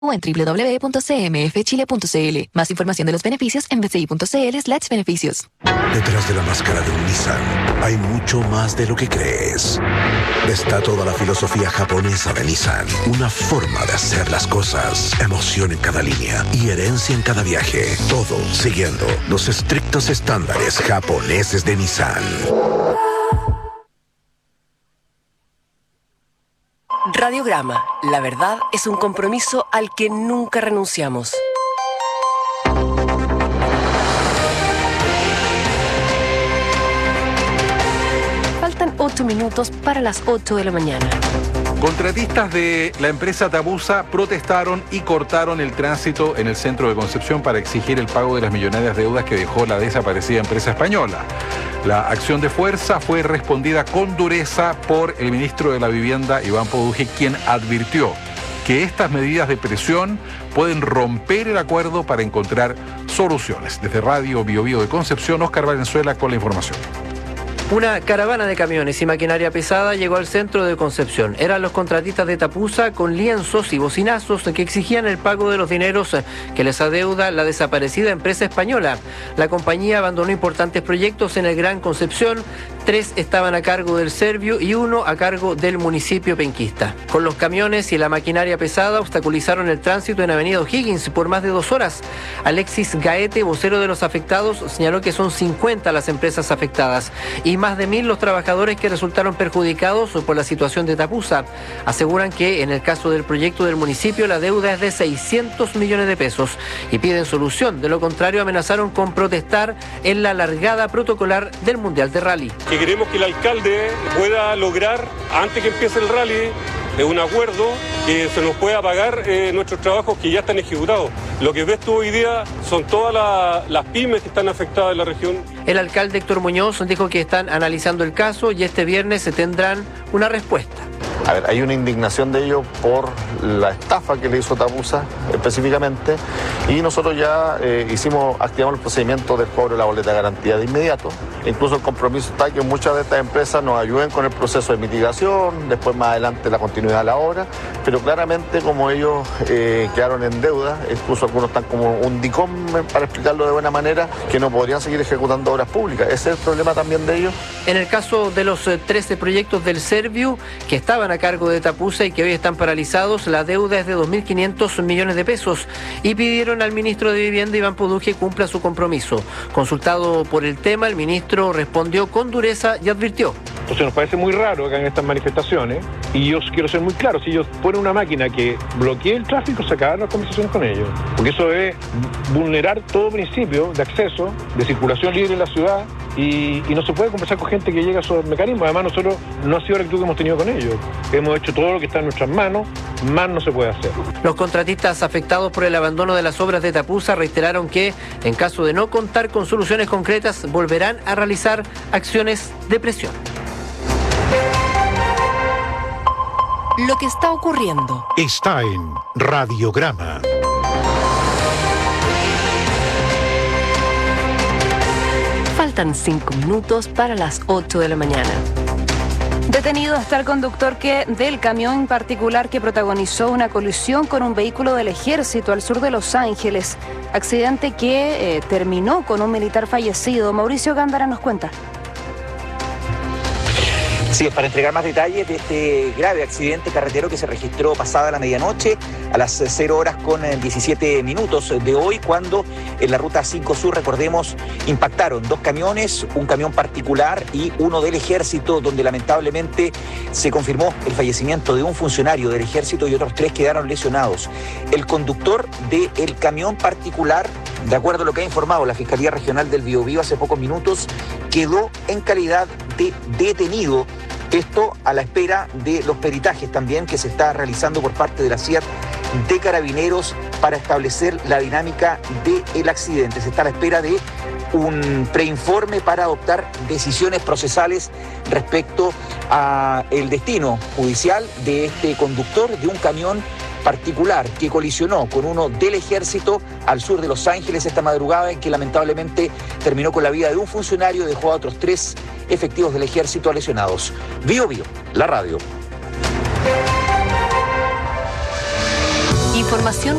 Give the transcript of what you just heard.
o en www.cmfchile.cl. Más información de los beneficios en bci.cl/beneficios. Detrás de la máscara de un Nissan hay mucho más de lo que crees. Está toda la filosofía japonesa de Nissan. Una forma de hacer las cosas. Emoción en cada línea y herencia en cada viaje. Todo siguiendo los estrictos estándares japoneses de Nissan. Radiograma. La verdad es un compromiso al que nunca renunciamos. Faltan 8 minutos para las 8 de la mañana. Contratistas de la empresa Tapusa protestaron y cortaron el tránsito en el centro de Concepción para exigir el pago de las millonarias deudas que dejó la desaparecida empresa española. La acción de fuerza fue respondida con dureza por el ministro de la Vivienda, Iván Poduje, quien advirtió que estas medidas de presión pueden romper el acuerdo para encontrar soluciones. Desde Radio Bio Bio de Concepción, Óscar Valenzuela con la información. Una caravana de camiones y maquinaria pesada llegó al centro de Concepción. Eran los contratistas de Tapusa con lienzos y bocinazos que exigían el pago de los dineros que les adeuda la desaparecida empresa española. La compañía abandonó importantes proyectos en el Gran Concepción. 3 estaban a cargo del Serviu y 1 a cargo del municipio penquista. Con los camiones y la maquinaria pesada obstaculizaron el tránsito en Avenida O'Higgins por más de 2 horas. Alexis Gaete, vocero de los afectados, señaló que son 50 las empresas afectadas y más de 1.000 los trabajadores que resultaron perjudicados por la situación de Tapusa. Aseguran que en el caso del proyecto del municipio la deuda es de 600 millones de pesos y piden solución. De lo contrario, amenazaron con protestar en la largada protocolar del Mundial de Rally. Que queremos que el alcalde pueda lograr, antes que empiece el rally, un acuerdo que se nos pueda pagar nuestros trabajos que ya están ejecutados. Lo que ves tú hoy día son todas las pymes que están afectadas en la región. El alcalde Héctor Muñoz dijo que están analizando el caso y este viernes se tendrán una respuesta. A ver, hay una indignación de ellos por la estafa que le hizo Tapusa específicamente y nosotros ya activamos el procedimiento del cobro de la boleta de garantía de inmediato. Incluso el compromiso está que muchas de estas empresas nos ayuden con el proceso de mitigación, después más adelante la continuidad de la obra, pero claramente como ellos quedaron en deuda, incluso algunos están como un DICOM, para explicarlo de buena manera, que no podrían seguir ejecutando obras públicas. Ese es el problema también de ellos. En el caso de los 13 proyectos del Serviu que estaban a cargo de Tapusa y que hoy están paralizados, la deuda es de 2.500 millones de pesos y pidieron al ministro de Vivienda, Iván Poduje, cumpla su compromiso. Consultado por el tema, el ministro respondió con dureza y advirtió. Entonces nos parece muy raro que hagan estas manifestaciones y yo quiero ser muy claro, si ellos ponen una máquina que bloquee el tráfico, se acaban las conversaciones con ellos, porque eso es vulnerar todo principio de acceso, de circulación libre en la ciudad y no se puede conversar con gente que llega a esos mecanismos. Además nosotros no ha sido la actitud que hemos tenido con ellos, hemos hecho todo lo que está en nuestras manos, más no se puede hacer. Los contratistas afectados por el abandono de las obras de Tapusa reiteraron que en caso de no contar con soluciones concretas volverán a realizar acciones de presión. Lo que está ocurriendo Está en Radiograma. Faltan 5 minutos para las 8 de la mañana. Detenido está el conductor del camión particular que protagonizó una colisión con un vehículo del ejército al sur de Los Ángeles. Accidente que terminó con un militar fallecido. Mauricio Gándara nos cuenta. Sí, para entregar más detalles de este grave accidente carretero que se registró pasada la medianoche a las 0 horas con 17 minutos de hoy, cuando en la ruta 5 Sur, recordemos, impactaron 2 camiones, un camión particular y uno del ejército, donde lamentablemente se confirmó el fallecimiento de un funcionario del ejército y otros 3 quedaron lesionados. El conductor del camión particular, de acuerdo a lo que ha informado la Fiscalía Regional del Biobío hace pocos minutos, quedó en calidad de detenido. Esto a la espera de los peritajes también que se está realizando por parte de la CIAT de Carabineros para establecer la dinámica del accidente. Se está a la espera de un preinforme para adoptar decisiones procesales respecto a el destino judicial de este conductor de un camión particular que colisionó con uno del ejército al sur de Los Ángeles esta madrugada, en que lamentablemente terminó con la vida de un funcionario y dejó a otros 3 efectivos del ejército lesionados. Bio Bio, la radio. información